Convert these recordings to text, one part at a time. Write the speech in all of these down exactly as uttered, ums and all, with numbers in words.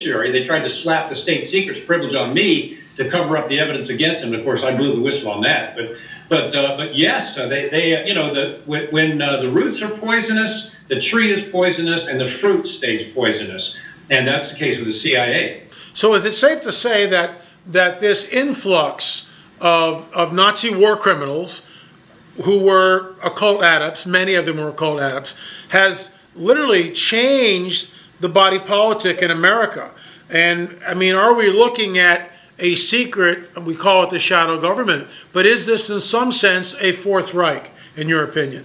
They tried to slap the state secrets privilege on me to cover up the evidence against him. And of course, I blew the whistle on that. But, but, uh, but yes, uh, they, they, uh, you know, the when, when uh, the roots are poisonous, the tree is poisonous, and the fruit stays poisonous. And that's the case with the C I A. So, is it safe to say that that this influx of of Nazi war criminals who were occult adepts, many of them were occult adepts, has literally changed the body politic in America? And I mean, are we looking at a secret, we call it the shadow government, but is this in some sense a Fourth Reich, in your opinion?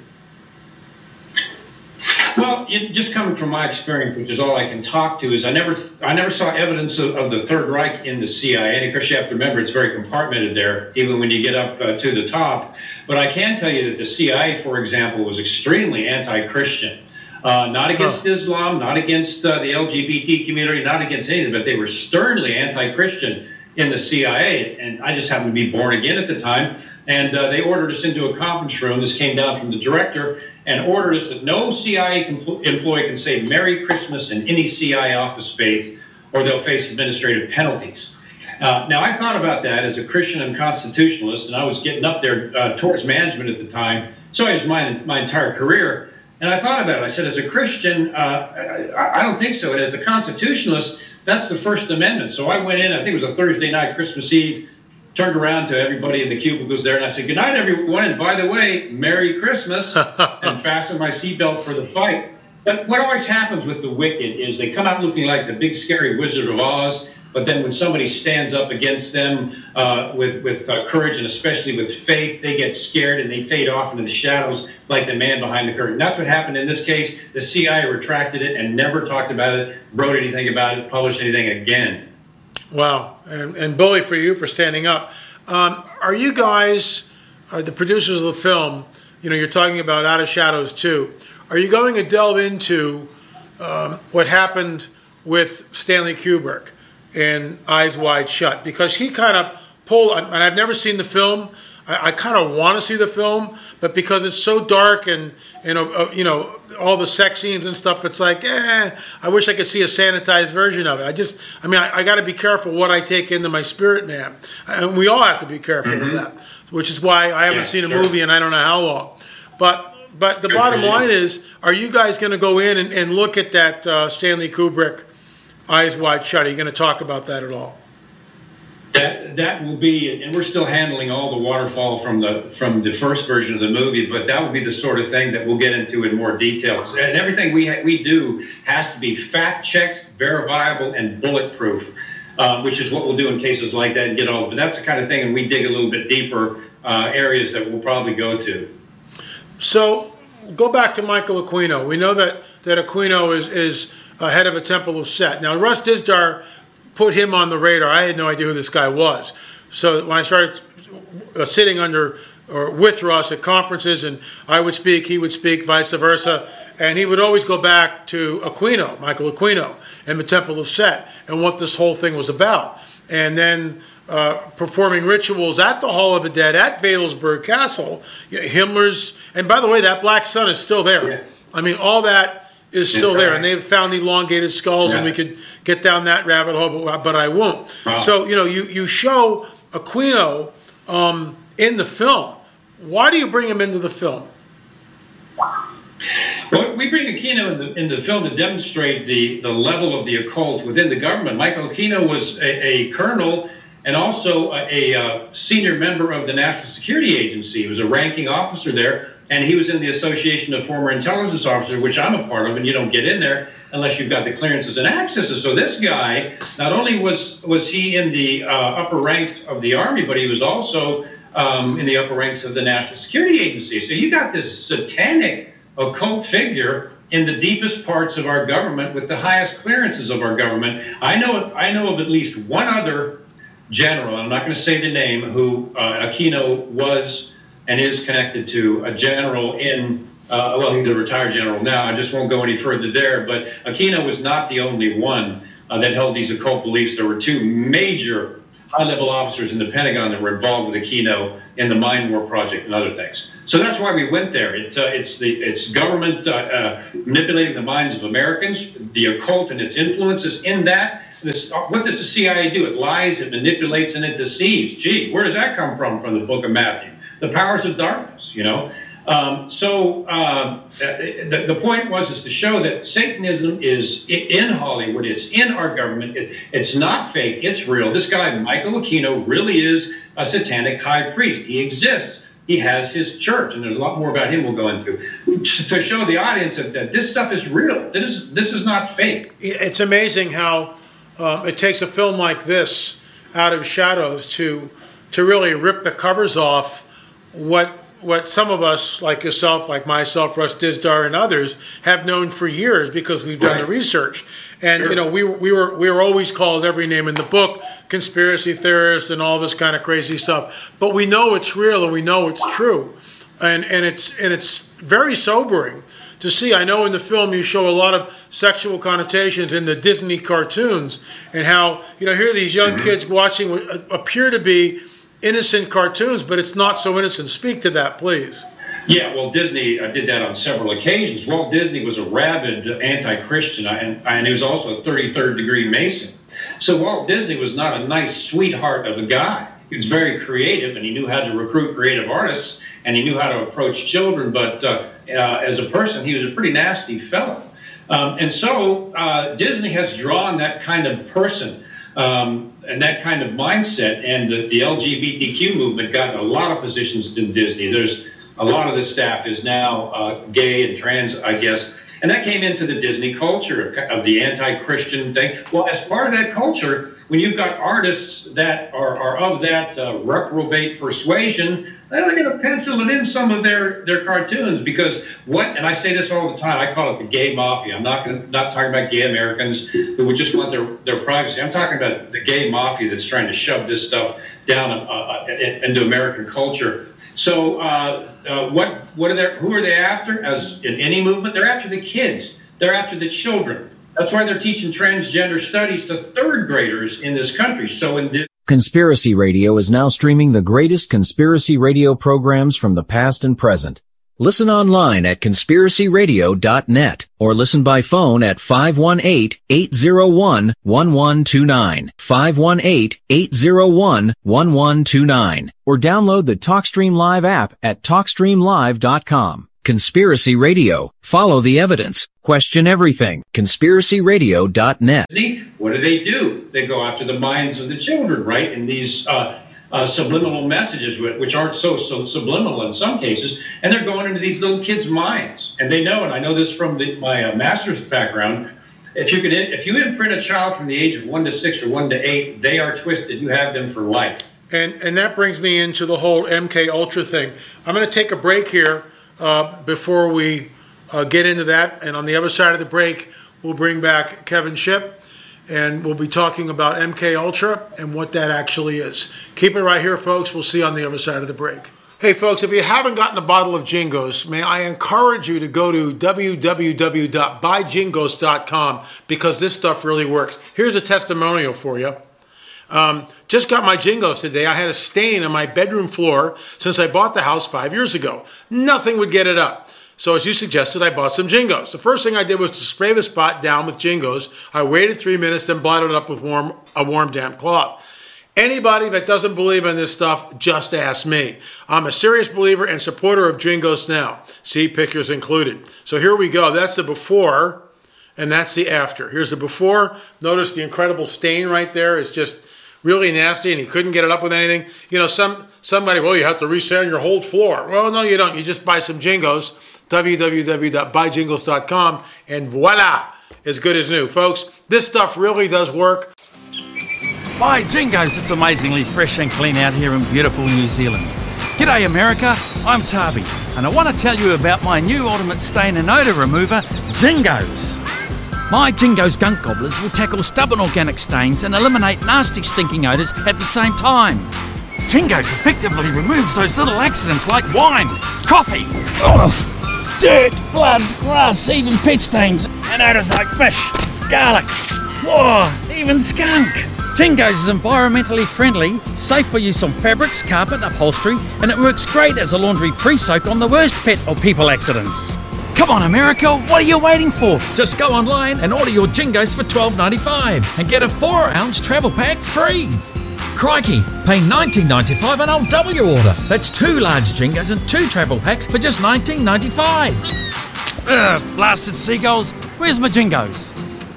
Well, it, just coming from my experience, which is all I can talk to, is I never I never saw evidence of, of the Third Reich in the C I A. And of course, you have to remember it's very compartmented there, even when you get up uh, to the top. But I can tell you that the C I A, for example, was extremely anti-Christian. Uh, not against huh. Islam, not against uh, the L G B T community, not against anything, but they were sternly anti-Christian in the C I A. And I just happened to be born again at the time. And uh, they ordered us into a conference room. This came down from the director and ordered us that no C I A employee can say Merry Christmas in any C I A office space, or they'll face administrative penalties. Uh, now, I thought about that as a Christian and constitutionalist, and I was getting up there uh, towards management at the time. So it was my, my entire career. And I thought about it. I said, as a Christian, uh, I, I don't think so. And as a constitutionalist, that's the First Amendment. So I went in, I think it was a Thursday night, Christmas Eve, turned around to everybody in the cubicles there, and I said, good night, everyone. And by the way, Merry Christmas, and fastened my seatbelt for the fight. But what always happens with the wicked is they come out looking like the big scary Wizard of Oz. But then when somebody stands up against them uh, with, with uh, courage and especially with faith, they get scared and they fade off into the shadows like the man behind the curtain. That's what happened in this case. The C I A retracted it and never talked about it, wrote anything about it, published anything again. Wow. And, and bully for you for standing up. Um, are you guys, uh, the producers of the film, you know, you're talking about Out of Shadows two, are you going to delve into um, what happened with Stanley Kubrick in Eyes Wide Shut? Because he kind of pulled, and I've never seen the film, I, I kind of want to see the film, but because it's so dark and, and uh, you know, all the sex scenes and stuff, it's like, eh, I wish I could see a sanitized version of it. I just, I mean, I, I got to be careful what I take into my spirit, man. And we all have to be careful mm-hmm. with that, which is why I haven't yeah, seen a sure. movie in I don't know how long. But but the Good bottom line is, are you guys going to go in and, and look at that uh, Stanley Kubrick Eyes Wide Shut? Are you going to talk about that at all? That that will be, and we're still handling all the waterfall from the from the first version of the movie, but that will be the sort of thing that we'll get into in more details. And everything we ha we do has to be fact checked, verifiable, and bulletproof, uh, which is what we'll do in cases like that and get all. But that's the kind of thing, and we dig a little bit deeper uh, areas that we'll probably go to. So go back to Michael Aquino. We know that that Aquino is is uh, head of a Temple of Set. Now Russ Dizdar put him on the radar. I had no idea who this guy was. So when I started uh, sitting under or with Russ at conferences, and I would speak, he would speak, vice versa, and he would always go back to Aquino, Michael Aquino, and the Temple of Set, and what this whole thing was about. And then uh, performing rituals at the Hall of the Dead, at Wewelsburg Castle, Himmler's, and by the way, that black sun is still there. Yeah. I mean, all that is still there, and they've found the elongated skulls, yeah. and we could get down that rabbit hole, but, but I won't. Wow. So, you know, you, you show Aquino um, in the film. Why do you bring him into the film? Well, we bring Aquino in the, in the film to demonstrate the, the level of the occult within the government. Michael Aquino was a, a colonel and also a, a senior member of the National Security Agency. He was a ranking officer there, and he was in the Association of Former Intelligence Officers, which I'm a part of, and you don't get in there unless you've got the clearances and accesses. So this guy, not only was, was he in the uh, upper ranks of the Army, but he was also um, in the upper ranks of the National Security Agency. So you got this satanic occult figure in the deepest parts of our government with the highest clearances of our government. I know, I know of at least one other general, I'm not going to say the name, who uh, Aquino was and is connected to, a general in, uh, well, he's a retired general now. I just won't go any further there. But Aquino was not the only one uh, that held these occult beliefs. There were two major high-level officers in the Pentagon that were involved with Aquino in the Mind War Project and other things. So that's why we went there. It, uh, it's the it's government uh, uh, manipulating the minds of Americans, the occult and its influences in that. This, what does the C I A do? It lies, it manipulates, and it deceives. Gee, where does that come from from the book of Matthew? The powers of darkness, you know. Um, so uh, the, the point was is to show that Satanism is in Hollywood, it's in our government, it, it's not fake, it's real. This guy, Michael Aquino, really is a satanic high priest. He exists. He has his church, and there's a lot more about him we'll go into, to show the audience that, that this stuff is real. This is, this is not fake. It's amazing how um, it takes a film like this, Out of Shadows, to to really rip the covers off what what some of us, like yourself, like myself, Russ Dizdar, and others, have known for years because we've done right. the research. And sure. you know, we we were we were always called every name in the book, conspiracy theorist, and all this kind of crazy stuff. But we know it's real and we know it's true, and and it's and it's very sobering to see. I know in the film you show a lot of sexual connotations in the Disney cartoons, and how you know here these young mm-hmm. kids watching what appear to be innocent cartoons, but it's not so innocent. Speak to that, please. Yeah, well, Disney uh, did that on several occasions. Walt Disney was a rabid anti-Christian, and, and he was also a thirty-third degree Mason. So Walt Disney was not a nice sweetheart of a guy. He was very creative, and he knew how to recruit creative artists, and he knew how to approach children. But uh, uh, as a person, he was a pretty nasty fellow. Um, and so uh, Disney has drawn that kind of person. Um, and that kind of mindset, and the, the L G B T Q movement got a lot of positions in Disney. There's a lot of the staff is now uh, gay and trans, I guess, and that came into the Disney culture of, of the anti-Christian thing. Well, as part of that culture, when you've got artists that are, are of that uh, reprobate persuasion, they're going to pencil it in some of their, their cartoons, because what, and I say this all the time, I call it the gay mafia. I'm not gonna, not talking about gay Americans who would just want their, their privacy. I'm talking about the gay mafia that's trying to shove this stuff down uh, into American culture. So uh, uh, what what are they, who are they after? As in any movement, they're after the kids. They're after the children. That's why they're teaching transgender studies to third graders in this country. So in this Conspiracy Radio is now streaming the greatest conspiracy radio programs from the past and present. Listen online at conspiracy radio dot net or listen by phone at five one eight, eight zero one, one one two nine, five one eight, eight zero one, one one two nine, or download the TalkStream Live app at talk stream live dot com. Conspiracy Radio. Follow the evidence. Question everything. conspiracy radio dot net. What do they do? They go after the minds of the children, right? And these uh Uh, subliminal messages, which aren't so, so subliminal in some cases, and they're going into these little kids' minds, and they know. And I know this from the, my uh, master's background. If you can, if you imprint a child from the age of one to six or one to eight, they are twisted. You have them for life. And and that brings me into the whole M K Ultra thing. I'm going to take a break here uh, before we uh, get into that, and on the other side of the break, we'll bring back Kevin Shipp. And we'll be talking about M K Ultra and what that actually is. Keep it right here, folks. We'll see you on the other side of the break. Hey, folks, if you haven't gotten a bottle of Jingos, may I encourage you to go to w w w dot buy jingos dot com, because this stuff really works. Here's a testimonial for you. Um, just got my Jingos today. I had a stain on my bedroom floor since I bought the house five years ago. Nothing would get it up. So as you suggested, I bought some Jingos. The first thing I did was to spray the spot down with Jingos. I waited three minutes, then blotted it up with warm, a warm, damp cloth. Anybody that doesn't believe in this stuff, just ask me. I'm a serious believer and supporter of Jingos now. See, pictures included. So here we go. That's the before, and that's the after. Here's the before. Notice the incredible stain right there. It's just really nasty, and he couldn't get it up with anything. You know, some somebody, well, you have to resand your whole floor. Well, no, you don't. You just buy some Jingos. w w w dot buy jingos dot com, and voila, as good as new. Folks, this stuff really does work. Buy Jingos, it's amazingly fresh and clean out here in beautiful New Zealand. G'day America, I'm Tabi, and I want to tell you about my new ultimate stain and odour remover, Jingos. My Jingos gunk gobblers will tackle stubborn organic stains and eliminate nasty stinking odours at the same time. Jingos effectively removes those little accidents like wine, coffee, ugh, dirt, blood, grass, even pet stains, and odours like fish, garlic, oh, even skunk. Jingos is environmentally friendly, safe for use on fabrics, carpet, upholstery, and it works great as a laundry pre-soak on the worst pet or people accidents. Come on, America, what are you waiting for? Just go online and order your Jingos for twelve ninety-five and get a four ounce travel pack free. Crikey, pay nineteen ninety-five and I'll double your order. That's two large Jingos and two travel packs for just nineteen ninety-five. Ugh, blasted seagulls, where's my Jingos?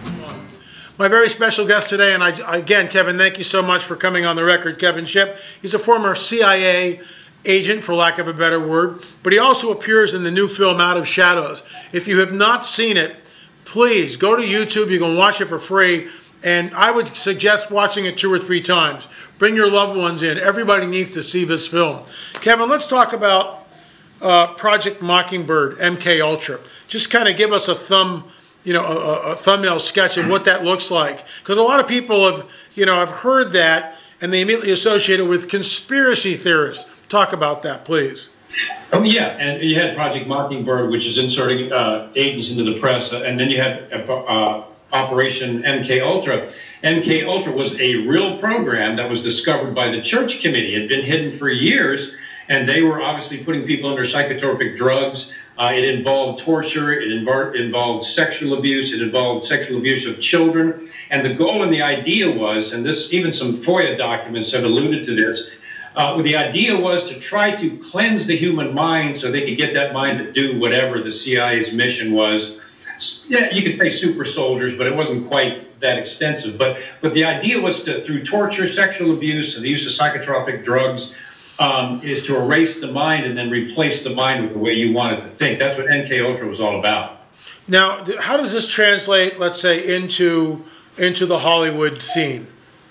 My very special guest today, and I, again, Kevin, thank you so much for coming on the record, Kevin Shipp. He's a former C I A agent, for lack of a better word, but he also appears in the new film Out of Shadows. If you have not seen it, please go to YouTube. You can watch it for free, and I would suggest watching it two or three times. Bring your loved ones in. Everybody needs to see this film. Kevin, let's talk about uh, Project Mockingbird, M K Ultra. Just kind of give us a thumb, you know, a, a thumbnail sketch of what that looks like. Because a lot of people have, you know, have heard that, and they immediately associate it with conspiracy theorists. Talk about that, please. Oh, yeah, and you had Project Mockingbird, which is inserting uh, agents into the press, uh, and then you had uh, Operation M K Ultra. M K Ultra was a real program that was discovered by the Church Committee. It had been hidden for years, and they were obviously putting people under psychotropic drugs. Uh, it involved torture, it involved, involved sexual abuse, it involved sexual abuse of children. And the goal and the idea was, and this even some FOIA documents have alluded to this, uh, the idea was to try to cleanse the human mind so they could get that mind to do whatever the C I A's mission was. Yeah, you could say super soldiers, but it wasn't quite that extensive. But, but the idea was to, through torture, sexual abuse, and the use of psychotropic drugs, Um, is to erase the mind and then replace the mind with the way you want it to think. That's what M K Ultra was all about. Now, how does this translate, let's say, into into the Hollywood scene?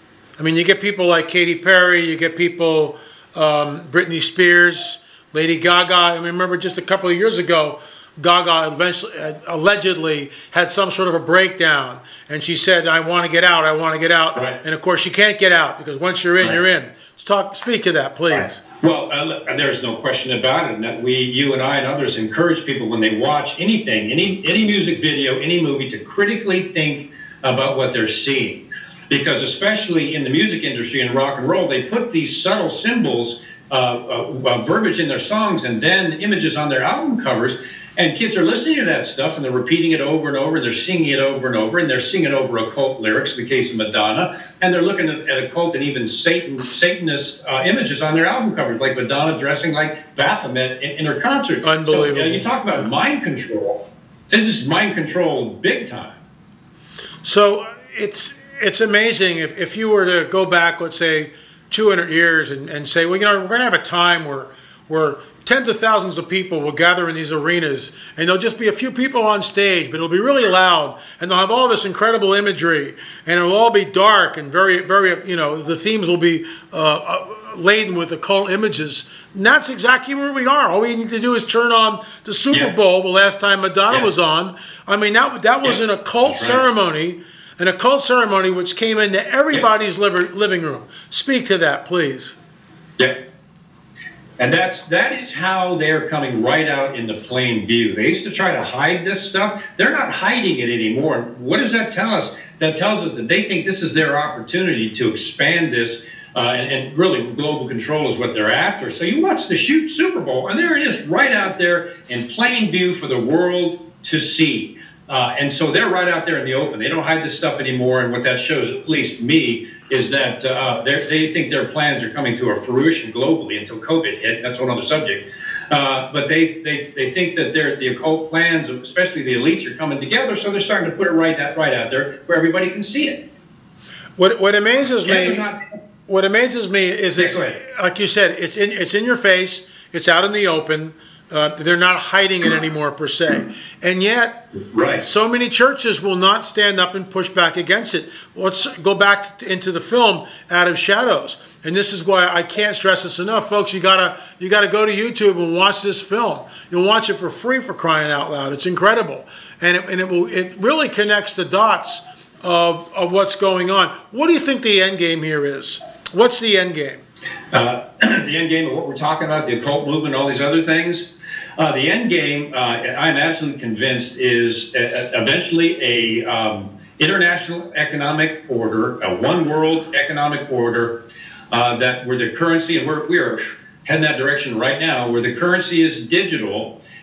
I mean, you get people like Katy Perry, you get people, um, Britney Spears, Lady Gaga. I mean, remember just a couple of years ago, Gaga eventually, uh, allegedly had some sort of a breakdown, and she said, "I want to get out, I want to get out." Right. And of course, she can't get out because once you're in, right. you're in. Talk, speak to that, please. Right. Well, uh, there's no question about it. And that we, you and I and others encourage people when they watch anything, any any music video, any movie, to critically think about what they're seeing. Because especially in the music industry and rock and roll, they put these subtle symbols, uh, uh, uh, verbiage in their songs, and then images on their album covers. And kids are listening to that stuff, and they're repeating it over and over. They're singing it over and over, and they're singing over occult lyrics, in the case of Madonna. And they're looking at, at occult and even Satan, Satanist uh, images on their album covers, like Madonna dressing like Baphomet in, in her concert. Unbelievable. So, you know, you talk about mind control. This is mind control big time. So it's it's amazing if, if you were to go back, let's say, two hundred years and, and say, well, you know, we're going to have a time where where tens of thousands of people will gather in these arenas, and there'll just be a few people on stage, but it'll be really loud, and they'll have all this incredible imagery, and it'll all be dark and very, very, you know, the themes will be uh, laden with occult images. And that's exactly where we are. All we need to do is turn on the Super yeah. Bowl the last time Madonna yeah. was on. I mean, that, that was yeah. an occult That's right. ceremony, an occult ceremony which came into everybody's yeah. living room. Speak to that, please. Yeah. And that's that is how they're coming right out into plain view. They used to try to hide this stuff. They're not hiding it anymore. What does that tell us? That tells us that they think this is their opportunity to expand this, uh, and, and really global control is what they're after. So you watch the shoot Super Bowl, and there it is right out there in plain view for the world to see. Uh, and so they're right out there in the open. They don't hide this stuff anymore. And what that shows, at least me, is that uh, they think their plans are coming to a fruition globally until COVID hit. That's one other subject. Uh, but they, they they think that they're, the occult plans, especially the elites, are coming together. So they're starting to put it right out, right out there where everybody can see it. What what amazes Yeah, me, not- what amazes me is Yeah, it's, go ahead. like you said, it's in it's in your face. It's out in the open. Uh, they're not hiding it anymore per se, and yet Right. so many churches will not stand up and push back against it. Let's go back to, into the film Out of Shadows, and this is why I can't stress this enough, folks. You gotta you gotta go to YouTube and watch this film. You'll watch it for free, for crying out loud. It's incredible, and it, and it will it really connects the dots of of what's going on. What do you think the end game here is? What's the end game? Uh, the end game of what we're talking about, the occult movement, all these other things. Uh, the end game, uh, I'm absolutely convinced, is uh, eventually a um, international economic order, a one world economic order, uh, that where the currency, and we're we are heading that direction right now, where the currency is digital,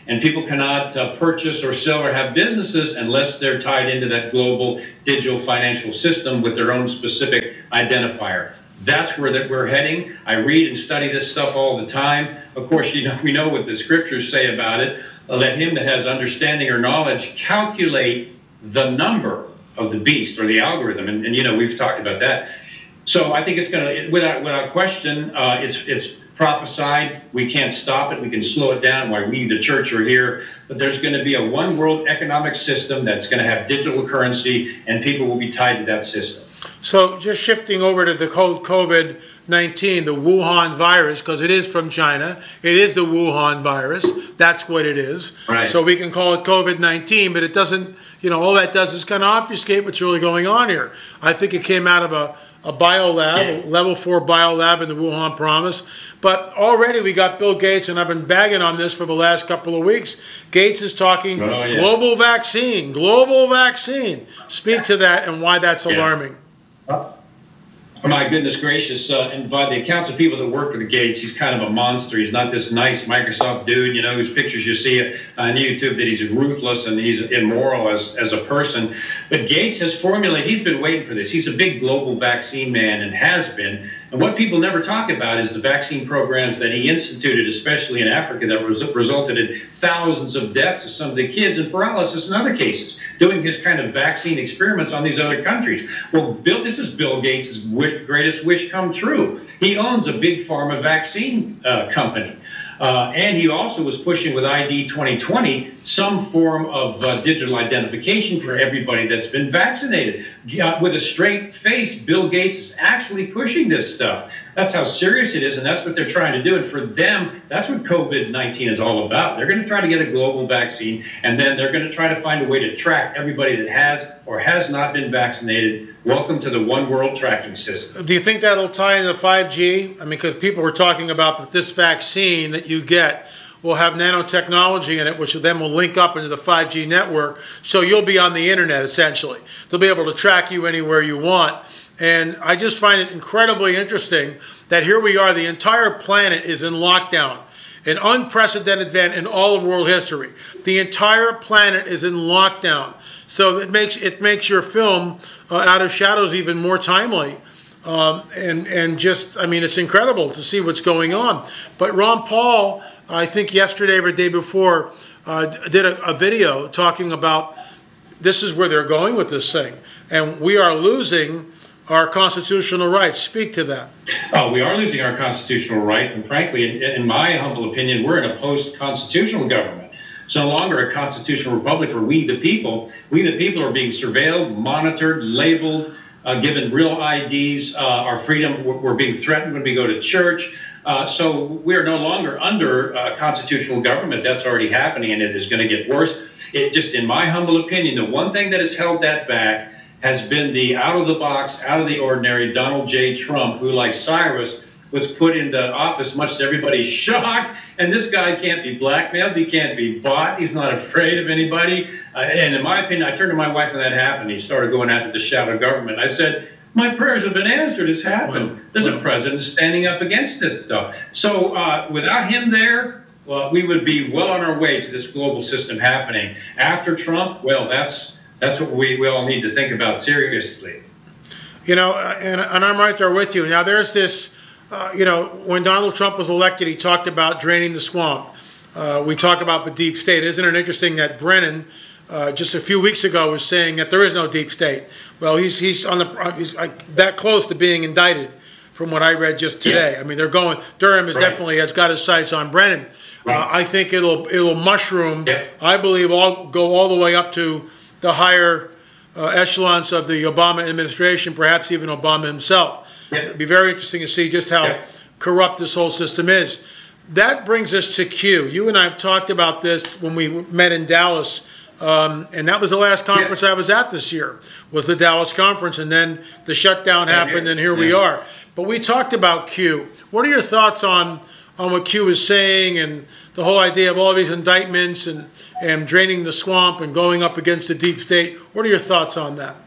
And people cannot uh, purchase or sell or have businesses unless they're tied into that global digital financial system with their own specific identifier. That's where that we're heading. I read and study this stuff all the time. Of course, you know, we know what the scriptures say about it. Uh, let him that has understanding or knowledge calculate the number of the beast or the algorithm. And, and you know, we've talked about that. So I think it's going to, without without question, uh, it's it's prophesied. We can't stop it. We can slow it down while we, the church, are here. But there's going to be a one world economic system that's going to have digital currency, and people will be tied to that system. So just shifting over to the COVID nineteen, the Wuhan virus, because it is from China. It is the Wuhan virus. That's what it is. Right. So we can call it COVID nineteen, but it doesn't, you know, all that does is kind of obfuscate what's really going on here. I think it came out of a a biolab, a level four biolab in the Wuhan province. But already we got Bill Gates, and I've been bagging on this for the last couple of weeks. Gates is talking oh, yeah. global vaccine, global vaccine. Speak to that and why that's alarming. Yeah. Oh, my goodness gracious. Uh, and by the accounts of people that work with Gates, he's kind of a monster. He's not this nice Microsoft dude, you know, whose pictures you see on YouTube, that he's ruthless and he's immoral as, as a person. But Gates has formulated, he's been waiting for this. He's a big global vaccine man and has been. And what people never talk about is the vaccine programs that he instituted, especially in Africa, that res resulted in thousands of deaths of some of the kids and paralysis in other cases, doing his kind of vaccine experiments on these other countries. Well, Bill, this is Bill Gates' greatest wish come true. He owns a big pharma vaccine uh, company. Uh, and he also was pushing with I D twenty twenty some form of uh, digital identification for everybody that's been vaccinated. Uh, with a straight face, Bill Gates is actually pushing this stuff. That's how serious it is, and that's what they're trying to do. And for them, that's what COVID nineteen is all about. They're going to try to get a global vaccine, and then they're going to try to find a way to track everybody that has or has not been vaccinated. Welcome to the one world tracking system. Do you think that'll tie into five G? I mean, because people were talking about that this vaccine that you get will have nanotechnology in it, which then will link up into the five G network. So you'll be on the internet, essentially. They'll be able to track you anywhere you want. And I just find it incredibly interesting that here we are, the entire planet is in lockdown, an unprecedented event in all of world history. The entire planet is in lockdown. So it makes it makes your film uh, Out of Shadows even more timely. Um, and, and just, I mean, it's incredible to see what's going on. But Ron Paul, I think yesterday or the day before, uh, did a, a video talking about this is where they're going with this thing. And we are losing our constitutional rights. Speak to that. Oh, we are losing our constitutional right. And frankly, in, in my humble opinion, we're in a post-constitutional government. It's no longer a constitutional republic where we, the people, we, the people, are being surveilled, monitored, labeled, uh, given real I Ds. Uh, our freedom, we're, we're being threatened when we go to church. Uh, so we're no longer under uh, constitutional government. That's already happening, and it is going to get worse. It just, in my humble opinion, the one thing that has held that back has been the out-of-the-box, out-of-the-ordinary Donald J. Trump, who, like Cyrus, was put into office much to everybody's shock. And this guy can't be blackmailed. He can't be bought. He's not afraid of anybody. Uh, and in my opinion, I turned to my wife when that happened. He started going after the shadow government. I said, my prayers have been answered. It's happened. There's a president standing up against this stuff. So uh, without him there, well, we would be well on our way to this global system happening. After Trump, well, that's that's what we, we all need to think about seriously. You know, and, and I'm right there with you. Now, there's this, uh, you know, when Donald Trump was elected, he talked about draining the swamp. Uh, we talk about the deep state. Isn't it interesting that Brennan, uh, just a few weeks ago, was saying that there is no deep state? Well, he's he's on the he's like that close to being indicted, from what I read just today. Yeah. I mean, they're going. Durham is right. definitely has got his sights on Brennan. Right. Uh, I think it'll it'll mushroom. Yeah. I believe all go all the way up to the higher uh, echelons of the Obama administration, perhaps even Obama himself. Yeah. It'd be very interesting to see just how yeah. corrupt this whole system is. That brings us to Q. You and I have talked about this when we met in Dallas, um, and that was the last conference yeah. I was at this year, was the Dallas conference, and then the shutdown Same happened, here. and here yeah. we are. But we talked about Q. What are your thoughts on, on what Q is saying and the whole idea of all these indictments and, and draining the swamp and going up against the deep state? What are your thoughts on that?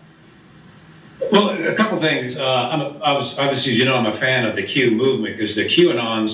Well, a couple things. Uh, I'm a, I was, obviously, as you know, I'm a fan of the Q movement because the QAnons,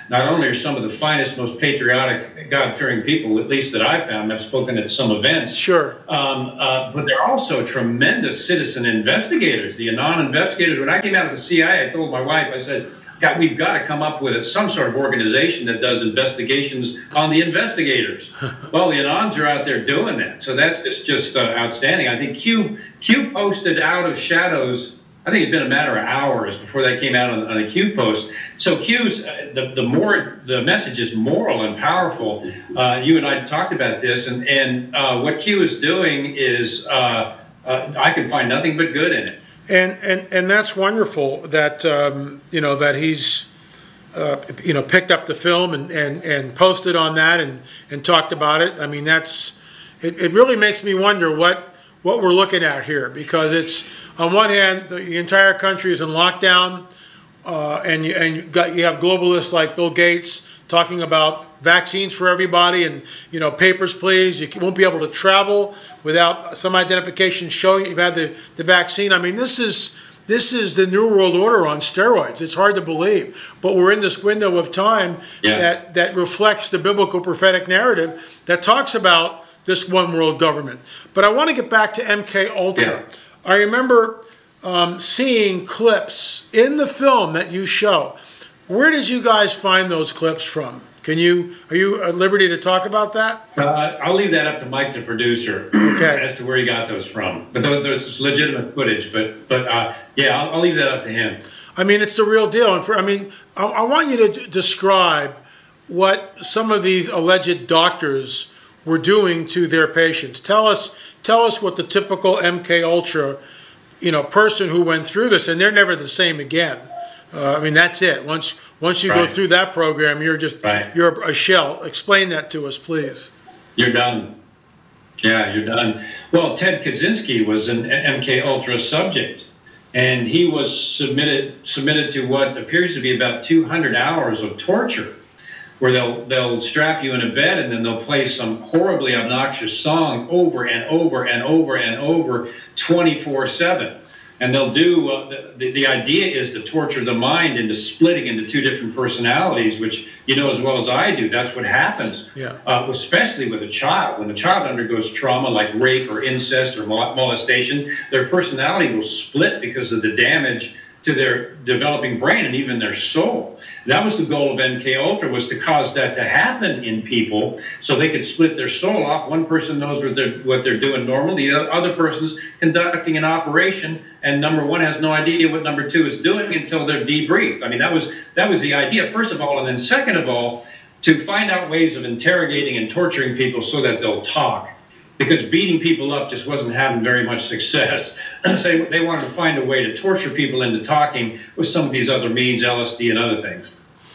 not only are some of the finest, most patriotic, God-fearing people, at least that I've found, I've spoken at some events. Sure. Um, uh, but they're also tremendous citizen investigators. The Anon investigators, when I came out of the C I A, I told my wife, I said, God, we've got to come up with some sort of organization that does investigations on the investigators. Well, the Anons are out there doing that. So that's just, just uh, outstanding. I think Q, Q posted Out of Shadows, I think it'd been a matter of hours before that came out on, on a Q post. So Q's, uh, the, the more, the message is moral and powerful. Uh, you and I talked about this, and, and uh, what Q is doing is, uh, uh, I can find nothing but good in it. And, and and that's wonderful that um, you know that he's uh, you know picked up the film and, and, and posted on that and, and talked about it. I mean, that's it, it really makes me wonder what what we're looking at here, because it's on one hand the, the entire country is in lockdown, uh, and you and you got you have globalists like Bill Gates talking about vaccines for everybody, and you know papers please, you won't be able to travel without some identification showing you've had the, the vaccine. I mean, this is this is the New World Order on steroids. It's hard to believe, but we're in this window of time yeah. that that reflects the biblical prophetic narrative that talks about this one world government. But I want to get back to M K Ultra. Yeah. I remember um, seeing clips in the film that you show. Where did you guys find those clips from? Can you, are you at liberty to talk about that? Uh, I'll leave that up to Mike, the producer, okay. as to where he got those from. But there's legitimate footage. But but uh, yeah, I'll, I'll leave that up to him. I mean, it's the real deal. And for, I mean, I, I want you to d- describe what some of these alleged doctors were doing to their patients. Tell us, tell us what the typical M K Ultra, you know, person who went through this, and they're never the same again. Uh, I mean, that's it. Once once you right. go through that program, you're just right. you're a shell. Explain that to us, please. You're done. Yeah, you're done. Well, Ted Kaczynski was an M K Ultra subject, and he was submitted submitted to what appears to be about two hundred hours of torture, where they'll they'll strap you in a bed and then they'll play some horribly obnoxious song over and over and over and over, twenty-four seven. And they'll do, uh, the, the idea is to torture the mind into splitting into two different personalities, which you know as well as I do. That's what happens, yeah. uh, especially with a child. When a child undergoes trauma like rape or incest or molestation, their personality will split because of the damage to their developing brain and even their soul. That was the goal of M K Ultra, was to cause that to happen in people so they could split their soul off. One person knows what they're, what they're doing normal. The other person's conducting an operation, and number one has no idea what number two is doing until they're debriefed. I mean, that was that was the idea, first of all. And then second of all, to find out ways of interrogating and torturing people so that they'll talk. Because beating people up just wasn't having very much success. So they wanted to find a way to torture people into talking with some of these other means, L S D and other things.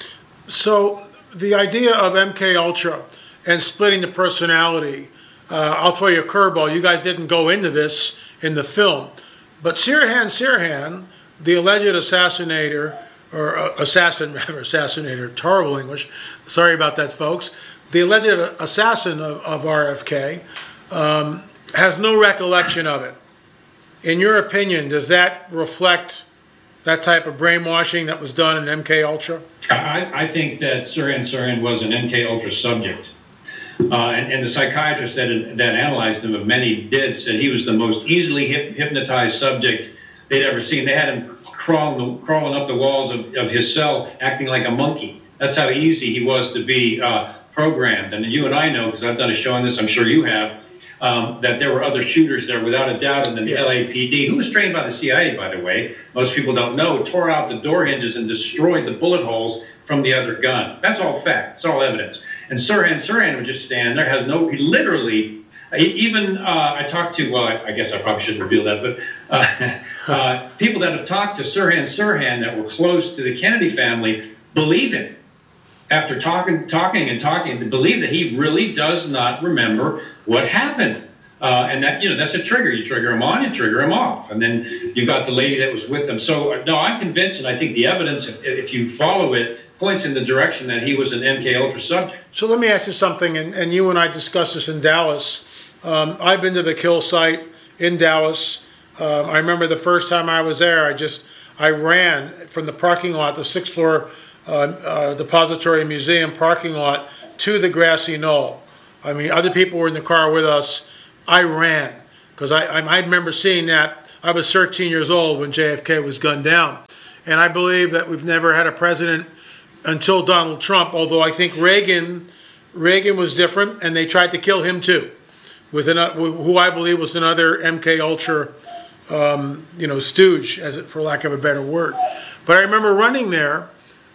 So the idea of M K Ultra and splitting the personality, uh, I'll throw you a curveball. You guys didn't go into this in the film. But Sirhan Sirhan, the alleged assassinator, or uh, assassin, rather, assassinator, horrible English. Sorry about that, folks. The alleged assassin of, of R F K, Um, has no recollection of it. In your opinion, does that reflect that type of brainwashing that was done in M K Ultra? I, I think that Sirhan Sirhan was an M K Ultra subject. Uh, and, and the psychiatrist that, that analyzed him, of many did, said he was the most easily hip, hypnotized subject they'd ever seen. They had him crawling, crawling up the walls of, of his cell, acting like a monkey. That's how easy he was to be uh, programmed. And you and I know, because I've done a show on this, I'm sure you have, Um, that there were other shooters there without a doubt, and then the yeah. L A P D, who was trained by the C I A, by the way, most people don't know, tore out the door hinges and destroyed the bullet holes from the other gun. That's all fact. It's all evidence. And Sirhan Sirhan would just stand there, has no, he literally, he, even, uh, I talked to, well, I, I guess I probably shouldn't reveal that, but uh, uh, people that have talked to Sirhan Sirhan that were close to the Kennedy family believe him. After talking, talking and talking, to believe that he really does not remember what happened. Uh, and that, you know, that's a trigger. You trigger him on, you trigger him off. And then you've got the lady that was with him. So, no, I'm convinced, and I think the evidence, if, if you follow it, points in the direction that he was an M K Ultra subject. So let me ask you something, and, and you and I discussed this in Dallas. Um, I've been to the kill site in Dallas. Um, I remember the first time I was there, I just, I ran from the parking lot, the sixth floor uh, uh, Depository Museum parking lot to the grassy knoll. I mean, other people were in the car with us. I ran because I, I, I remember seeing that. I was thirteen years old when J F K was gunned down. And I believe that we've never had a president until Donald Trump, although I think Reagan Reagan was different, and they tried to kill him too, with an, who I believe was another M K Ultra, um, you know, stooge, as it, for lack of a better word. But I remember running there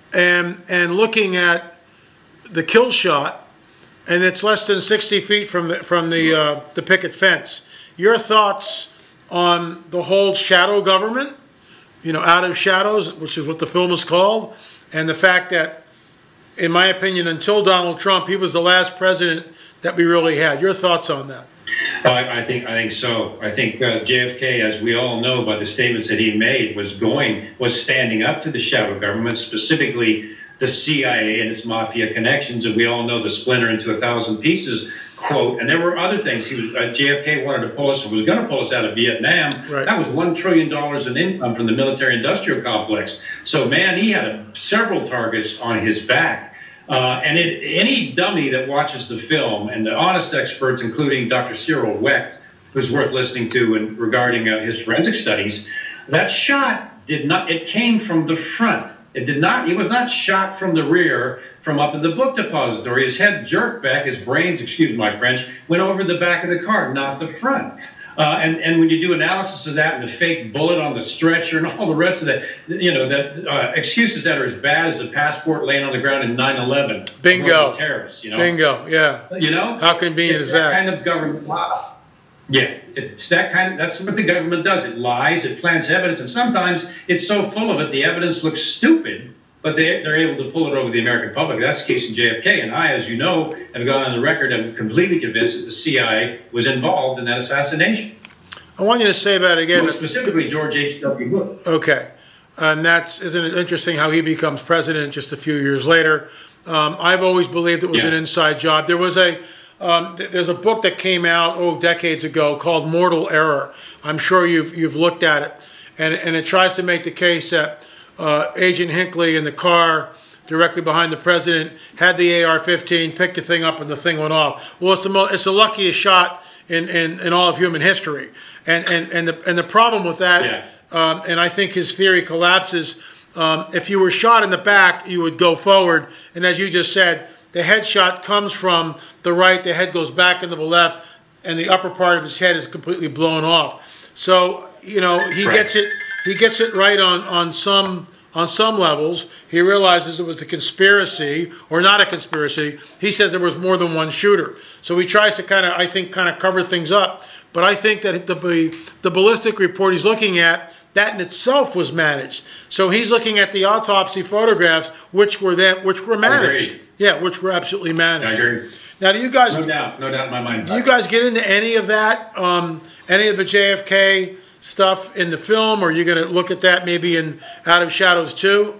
and and looking at the kill shot, and it's less than sixty feet from the, from the uh, the picket fence. Your thoughts on the whole shadow government, you know, Out of Shadows, which is what the film is called, and the fact that, in my opinion, until Donald Trump, he was the last president that we really had. Your thoughts on that? Oh, I, I think I think so. I think uh, J F K, as we all know by the statements that he made, was going was standing up to the shadow government, specifically the C I A and its mafia connections, and we all know the splinter into a thousand pieces quote. And there were other things. He was, uh, J F K wanted to pull us, was going to pull us out of Vietnam. Right. That was one trillion dollars in income from the military-industrial complex. So, man, he had a, several targets on his back. Uh, and it, any dummy that watches the film, and the honest experts, including Doctor Cyril Wecht, who's worth listening to in, regarding uh, his forensic studies, that shot did not, it came from the front. It did not, he was not shot from the rear from up in the book depository. His head jerked back, his brains, excuse my French, went over the back of the car, not the front. Uh, and, and when you do analysis of that and the fake bullet on the stretcher and all the rest of that, you know, that uh, excuses that are as bad as the passport laying on the ground in nine eleven. Bingo. Terrorists, you know. Bingo, yeah. You know? How convenient it's is that? That kind of government. Wow. Yeah, it's that kind of, that's what the government does. It lies, it plants evidence, and sometimes it's so full of it, the evidence looks stupid, but they, they're able to pull it over the American public. That's the case in J F K, and I, as you know, have gone on the record, I'm completely convinced that the C I A was involved in that assassination. I want you to say that again. Most specifically, George H W Bush. Okay, and that's, isn't it interesting how he becomes president just a few years later? Um, I've always believed it was Yeah. an inside job. There was a Um, th there's a book that came out oh decades ago called Mortal Error. I'm sure you've you've looked at it, and and it tries to make the case that uh, Agent Hinckley in the car directly behind the president had the A R fifteen, picked the thing up, and the thing went off. Well, it's the mo it's the luckiest shot in, in in all of human history, and and and the and the problem with that, Yeah. um, and I think his theory collapses. Um, if you were shot in the back, you would go forward, and as you just said, the headshot comes from the right, the head goes back into the left, and the upper part of his head is completely blown off. So, you know, he Right. gets it he gets it right on, on some on some levels. He realizes it was a conspiracy, or not a conspiracy. He says there was more than one shooter. So he tries to kind of, I think, kind of cover things up. But I think that the the ballistic report he's looking at, that in itself was managed. So he's looking at the autopsy photographs, which were then which were managed. Agreed. Yeah, which were absolutely managed. I agree. Now, do you guys? No doubt, no doubt in my mind. Do you guys get into any of that? Um, any of the J F K stuff in the film, or are you going to look at that maybe in Out of Shadows two?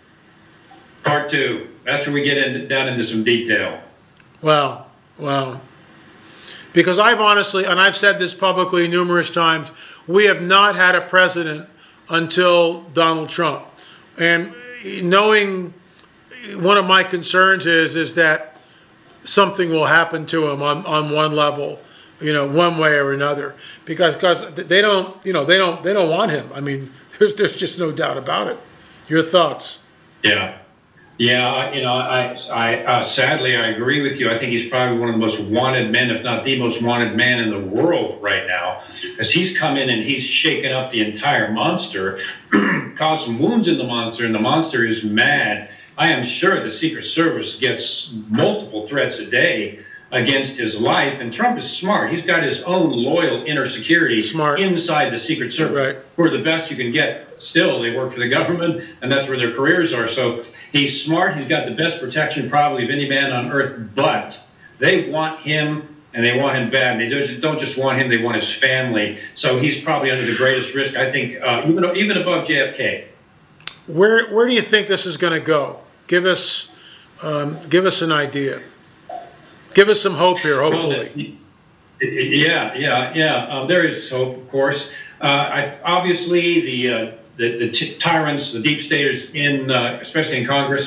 Part two. That's where we get in, down into some detail. Wow, wow. Because I've honestly, and I've said this publicly numerous times, we have not had a president until Donald Trump. And knowing, one of my concerns is is that something will happen to him on, on one level, you know, one way or another, because because they don't, you know, they don't they don't want him. I mean, there's there's just no doubt about it. Your thoughts? Yeah. Yeah, you know, I, I uh, sadly, I agree with you. I think he's probably one of the most wanted men, if not the most wanted man in the world right now, as he's come in and he's shaken up the entire monster, caused some wounds in the monster, and the monster is mad. I am sure the Secret Service gets multiple threats a day against his life, and Trump is smart. He's got his own loyal inner security Smart. inside the Secret Service, Right. who are the best you can get. Still, they work for the government, and that's where their careers are. So he's smart. He's got the best protection probably of any man on earth, but they want him, and they want him bad. They don't just want him, they want his family. So he's probably under the greatest risk, I think, uh, even, even above J F K. Where where do you think this is going to go? Give us um, give us an idea. Give us some hope here, hopefully. Well, yeah, yeah, yeah. Um, there is hope, of course. Uh, I, obviously, the, uh, the the t tyrants, the deep staters, in uh, especially in Congress,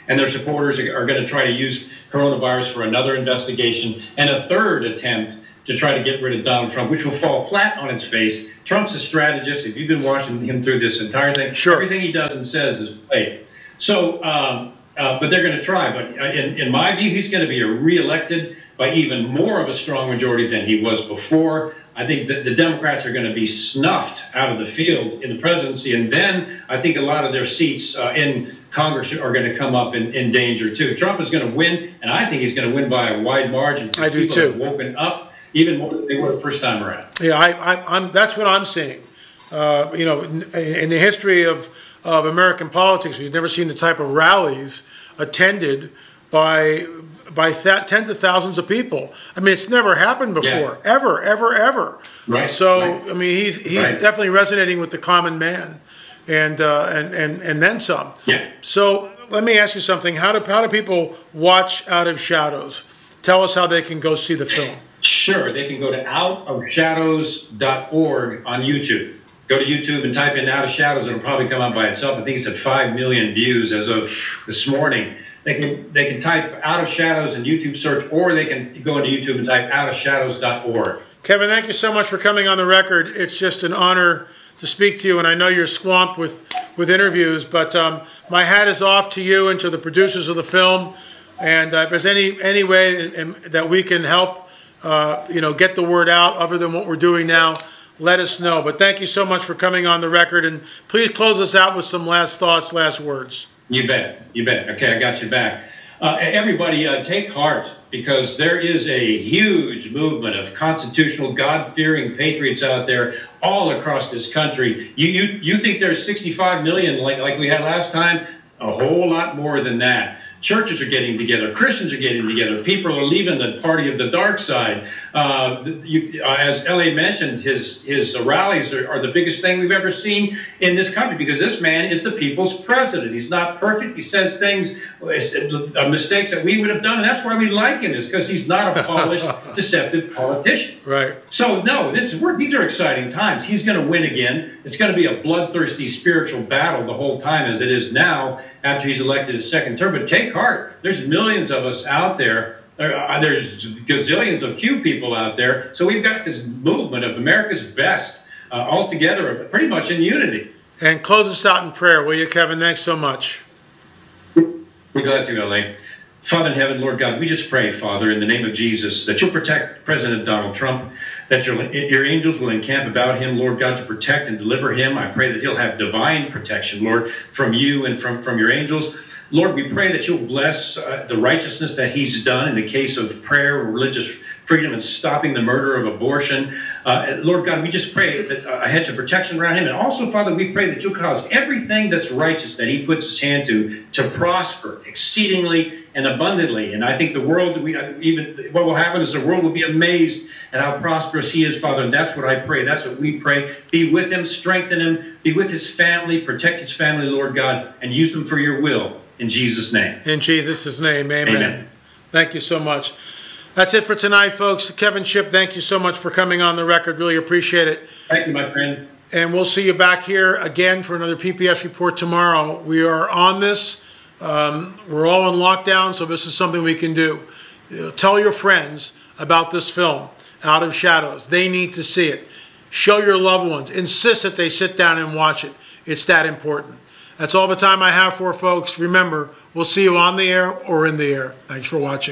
and their supporters are going to try to use coronavirus for another investigation and a third attempt to try to get rid of Donald Trump, which will fall flat on its face. Trump's a strategist. If you've been watching him through this entire thing, sure. everything he does and says is played. So, um, uh, but they're going to try. But in, in my view, he's going to be reelected by even more of a strong majority than he was before. I think that the Democrats are going to be snuffed out of the field in the presidency. And then I think a lot of their seats uh, in Congress are going to come up in, in danger, too. Trump is going to win, and I think he's going to win by a wide margin. I do, People too. have woken up even more than they were the first time around. Yeah, I, I, I'm, that's what I'm seeing. Uh, you know, in, in the history of, of American politics, we've never seen the type of rallies attended by by th- tens of thousands of people. I mean, it's never happened before, yeah. ever, ever, ever. Right. So, right. I mean, he's he's right. definitely resonating with the common man, and uh, and and and then some. Yeah. So, let me ask you something. How do how do people watch Out of Shadows? Tell us how they can go see the film. Sure, they can go to out of shadows dot org on YouTube. Go to YouTube and type in Out of Shadows. It'll probably come up by itself. I think it's at five million views as of this morning. They can they can type Out of Shadows in YouTube search, or they can go into YouTube and type out of shadows dot org. Kevin, thank you so much for coming on the record. It's just an honor to speak to you, and I know you're swamped with, with interviews, but um, my hat is off to you and to the producers of the film. And uh, if there's any any way in, in, that we can help, uh, you know, get the word out other than what we're doing now, let us know. But thank you so much for coming on the record, and please close us out with some last thoughts, last words. You bet. You bet. Okay, I got you back. Uh, everybody, uh, take heart, because there is a huge movement of constitutional, God-fearing patriots out there all across this country. You you you think there's sixty-five million like like we had last time? A whole lot more than that. Churches are getting together. Christians are getting together. People are leaving the party of the dark side. Uh, you, uh, as L A mentioned, his his rallies are, are the biggest thing we've ever seen in this country, because this man is the people's president. He's not perfect. He says things, uh, mistakes that we would have done, and that's why we like him, is because he's not a polished, deceptive politician. Right. So, no, this, we're, these are exciting times. He's going to win again. It's going to be a bloodthirsty spiritual battle the whole time, as it is now after he's elected his second term. But take heart. There's millions of us out there. There's gazillions of Q people out there. So we've got this movement of America's best uh, all together, pretty much in unity. And close us out in prayer, will you, Kevin? Thanks so much. We're glad to, L A. Father in heaven, Lord God, we just pray, Father, in the name of Jesus, that you'll protect President Donald Trump, that your, your angels will encamp about him, Lord God, to protect and deliver him. I pray that he'll have divine protection, Lord, from you and from, from your angels. Lord, we pray that you'll bless uh, the righteousness that he's done in the case of prayer, religious freedom, and stopping the murder of abortion. Uh, Lord God, we just pray that uh, a hedge of protection around him. And also, Father, we pray that you'll cause everything that's righteous that he puts his hand to to prosper exceedingly and abundantly. And I think the world, we even what will happen is the world will be amazed at how prosperous he is, Father. And that's what I pray. That's what we pray. Be with him, strengthen him, be with his family, protect his family, Lord God, and use them for your will. In Jesus' name. In Jesus' name, amen. Amen. Thank you so much. That's it for tonight, folks. Kevin Shipp, thank you so much for coming on the record. Really appreciate it. Thank you, my friend. And we'll see you back here again for another P P S report tomorrow. We are on this. Um, we're all in lockdown, so this is something we can do. You know, tell your friends about this film, Out of Shadows. They need to see it. Show your loved ones. Insist that they sit down and watch it. It's that important. That's all the time I have for folks. Remember, we'll see you on the air or in the air. Thanks for watching.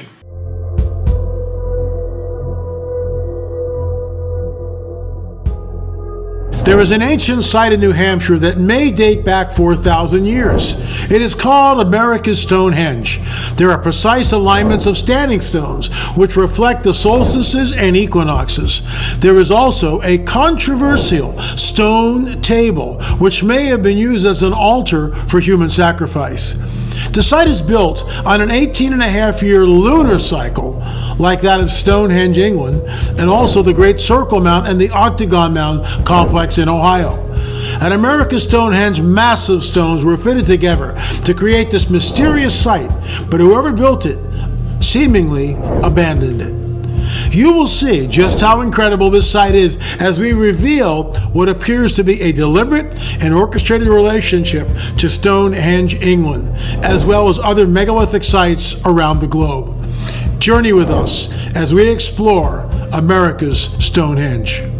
There is an ancient site in New Hampshire that may date back four thousand years. It is called America's Stonehenge. There are precise alignments of standing stones, which reflect the solstices and equinoxes. There is also a controversial stone table, which may have been used as an altar for human sacrifice. The site is built on an eighteen and a half year lunar cycle, like that of Stonehenge, England, and also the Great Circle Mound and the Octagon Mound complex in Ohio. At America's Stonehenge, massive stones were fitted together to create this mysterious site, but whoever built it seemingly abandoned it. You will see just how incredible this site is as we reveal what appears to be a deliberate and orchestrated relationship to Stonehenge, England, as well as other megalithic sites around the globe. Journey with us as we explore America's Stonehenge.